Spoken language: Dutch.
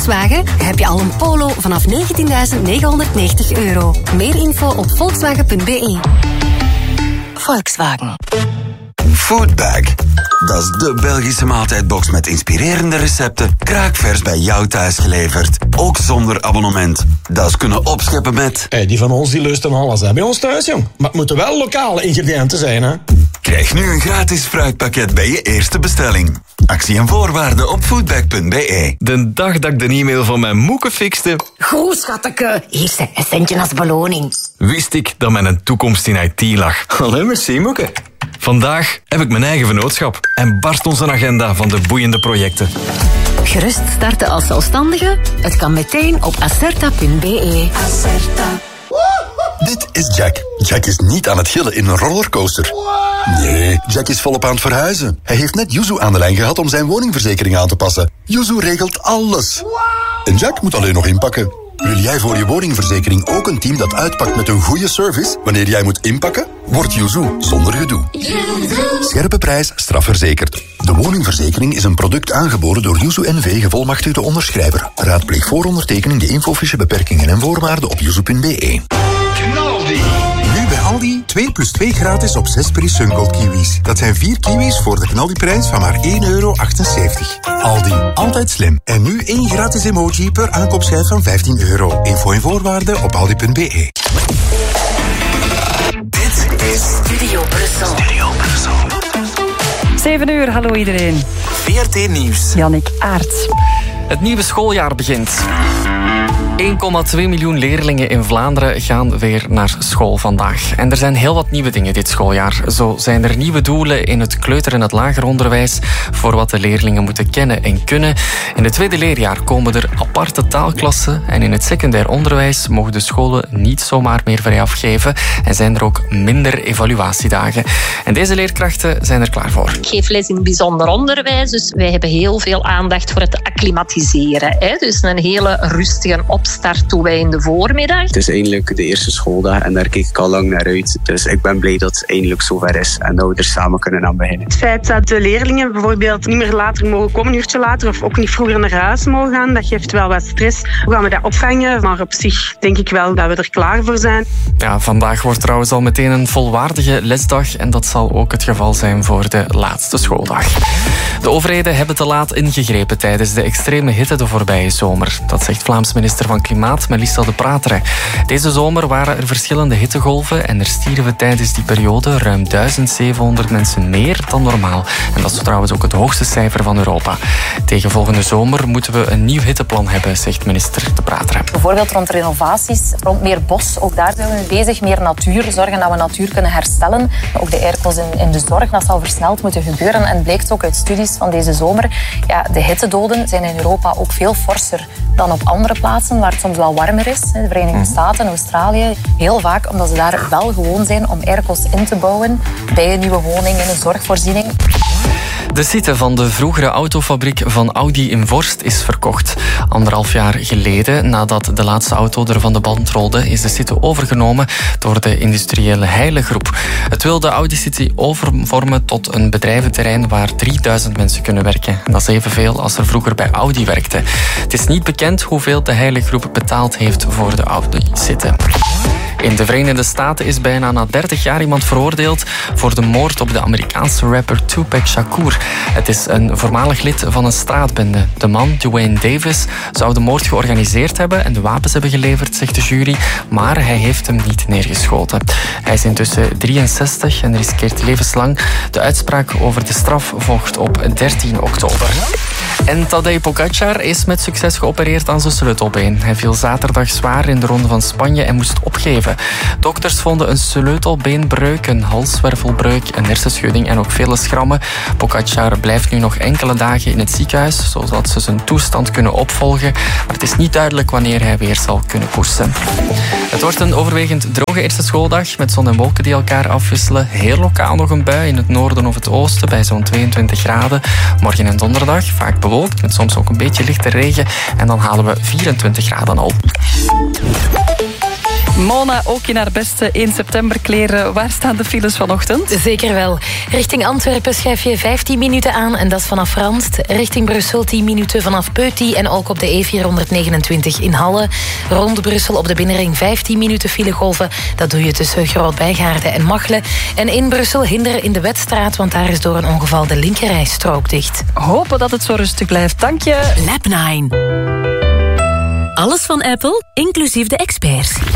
Volkswagen heb je al een Polo vanaf €19.990. Meer info op volkswagen.be. Volkswagen. Foodbag. Dat is de Belgische maaltijdbox met inspirerende recepten, kraakvers bij jou thuis geleverd. Ook zonder abonnement. Dat is kunnen opscheppen met... Die van ons die lusten alles hè, bij ons thuis, jong. Maar het moeten wel lokale ingrediënten zijn, hè. Krijg nu een gratis fruitpakket bij je eerste bestelling. Actie en voorwaarden op foodbag.be. De dag dat ik de e-mail van mijn moeke fixte... Goed, schatteke. Hier, een centje als beloning. Wist ik dat mijn toekomst in IT lag. Allee, merci, moeke. Vandaag heb ik mijn eigen vennootschap en barst onze agenda van de boeiende projecten. Gerust starten als zelfstandige? Het kan meteen op acerta.be. Acerta. Dit is Jack. Jack is niet aan het gillen in een rollercoaster. Nee, Jack is volop aan het verhuizen. Hij heeft net Yuzu aan de lijn gehad om zijn woningverzekering aan te passen. Yuzu regelt alles. En Jack moet alleen nog inpakken. Wil jij voor je woningverzekering ook een team dat uitpakt met een goede service wanneer jij moet inpakken? Word Yuzu zonder gedoe. Scherpe prijs, strafverzekerd. De woningverzekering is een product aangeboden door Yuzu NV gevolmachtigde onderschrijver. Raadpleeg voor ondertekening de infofiche beperkingen en voorwaarden op yuzu.be. Nu bij Aldi 2 plus 2 gratis op 6 Peri Sungold kiwis. Dat zijn 4 kiwis voor de knaldiprijs van maar €1,78. Aldi, altijd slim. En nu 1 gratis emoji per aankoopschijf van €15. Info en voorwaarden op aldi.be. Dit is Studio Brussel. 7 uur, hallo iedereen. VRT Nieuws. Jannik Aerts. Het nieuwe schooljaar begint. 1,2 miljoen leerlingen in Vlaanderen gaan weer naar school vandaag. En er zijn heel wat nieuwe dingen dit schooljaar. Zo zijn er nieuwe doelen in het kleuter- en het lager onderwijs voor wat de leerlingen moeten kennen en kunnen. In het tweede leerjaar komen er aparte taalklassen en in het secundair onderwijs mogen de scholen niet zomaar meer vrij afgeven en zijn er ook minder evaluatiedagen. En deze leerkrachten zijn er klaar voor. Ik geef les in bijzonder onderwijs, dus wij hebben heel veel aandacht voor het acclimatiseren. Dus een hele rustige opstart doen wij in de voormiddag. Het is eindelijk de eerste schooldag en daar kijk ik al lang naar uit. Dus ik ben blij dat het eindelijk zover is en dat we er samen kunnen aan beginnen. Het feit dat de leerlingen bijvoorbeeld niet meer later mogen komen, een uurtje later, of ook niet vroeger naar huis mogen gaan, dat geeft wel wat stress. Hoe gaan we dat opvangen? Maar op zich denk ik wel dat we er klaar voor zijn. Ja, vandaag wordt trouwens al meteen een volwaardige lesdag en dat zal ook het geval zijn voor de laatste schooldag. De overheden hebben te laat ingegrepen tijdens de extreme hitte de voorbije zomer. Dat zegt Vlaams minister van Klimaat Melissa De Prateren. Deze zomer waren er verschillende hittegolven en er stierven tijdens die periode ruim 1700 mensen meer dan normaal. En dat is trouwens ook het hoogste cijfer van Europa. Tegen volgende zomer moeten we een nieuw hitteplan hebben, zegt minister De Prateren. Bijvoorbeeld rond renovaties, rond meer bos. Ook daar zijn we mee bezig. Meer natuur, zorgen dat we natuur kunnen herstellen. Ook de airco's in de zorg, dat zal versneld moeten gebeuren. En het blijkt ook uit studies van deze zomer. Ja, de hittedoden zijn in Europa ook veel forser dan op andere plaatsen waar het soms wel warmer is. De Verenigde Staten, Australië. Heel vaak omdat ze daar wel gewoon zijn om airco's in te bouwen bij een nieuwe woning in een zorgvoorziening. De site van de vroegere autofabriek van Audi in Vorst is verkocht. 1,5 jaar geleden, nadat de laatste auto er van de band rolde, is de site overgenomen door de industriële Heile Groep. Het wil de Audi City overvormen tot een bedrijventerrein waar 3000 mensen kunnen werken. Dat is evenveel als er vroeger bij Audi werkte. Het is niet bekend hoeveel de Heile Groep betaald heeft voor de Audi City. In de Verenigde Staten is bijna na 30 jaar iemand veroordeeld voor de moord op de Amerikaanse rapper Tupac Shakur. Het is een voormalig lid van een straatbende. De man, Dwayne Davis, zou de moord georganiseerd hebben en de wapens hebben geleverd, zegt de jury, maar hij heeft hem niet neergeschoten. Hij is intussen 63 en riskeert levenslang. De uitspraak over de straf volgt op 13 oktober. En Tadej Pogačar is met succes geopereerd aan zijn sleutelbeen. Hij viel zaterdag zwaar in de Ronde van Spanje en moest opgeven. Dokters vonden een sleutelbeenbreuk, een halswervelbreuk, een hersenschudding en ook vele schrammen. Pogačar blijft nu nog enkele dagen in het ziekenhuis, zodat ze zijn toestand kunnen opvolgen. Maar het is niet duidelijk wanneer hij weer zal kunnen koersen. Het wordt een overwegend droge eerste schooldag met zon en wolken die elkaar afwisselen. Heel lokaal nog een bui in het noorden of het oosten bij zo'n 22 graden. Morgen en donderdag vaak bewolkt met soms ook een beetje lichte regen. En dan halen we 24 graden al. Mona, ook in haar beste 1 september kleren. Waar staan de files vanochtend? Zeker wel. Richting Antwerpen schuif je 15 minuten aan en dat is vanaf Randst. Richting Brussel 10 minuten vanaf Peuty en ook op de E429 in Halle. Rond Brussel op de binnenring 15 minuten filegolven. Dat doe je tussen Groot-Bijgaarden en Machelen. En in Brussel hinder in de Wetstraat, want daar is door een ongeval de linkerrijstrook dicht. Hopen dat het zo rustig blijft. Dank je. Lab 9. Alles van Apple, inclusief de experts.